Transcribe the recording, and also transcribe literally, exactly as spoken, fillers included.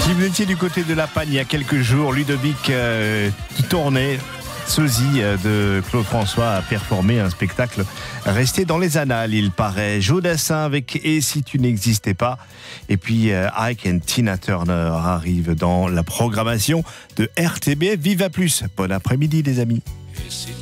Si vous étiez du côté de La Panne il y a quelques jours, Ludovic euh, Tournay, sosie de Claude François, a performé un spectacle resté dans les annales, il paraît. Jodassin avec Et si tu n'existais pas. Et puis euh, Ike et Tina Turner arrivent dans la programmation de R T B F. Viva Plus. Bon après-midi les amis. Et si